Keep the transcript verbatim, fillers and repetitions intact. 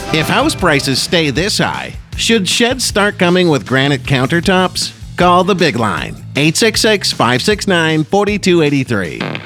If house prices stay this high, should sheds start coming with granite countertops? Call the Big Line, eight six six, five six nine, four two eight three.